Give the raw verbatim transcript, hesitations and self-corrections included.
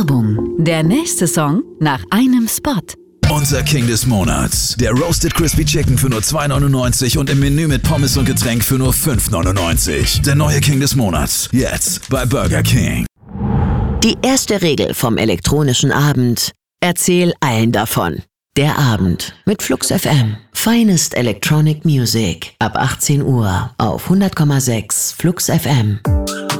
Werbung. Der nächste Song nach einem Spot. Unser King des Monats. Der Roasted Crispy Chicken für nur zwei neunundneunzig und im Menü mit Pommes und Getränk für nur fünf neunundneunzig. Der neue King des Monats. Jetzt bei Burger King. Die erste Regel vom elektronischen Abend. Erzähl allen davon. Der Abend mit Flux F M. Finest Electronic Music. Ab achtzehn Uhr auf hundert Komma sechs Flux F M.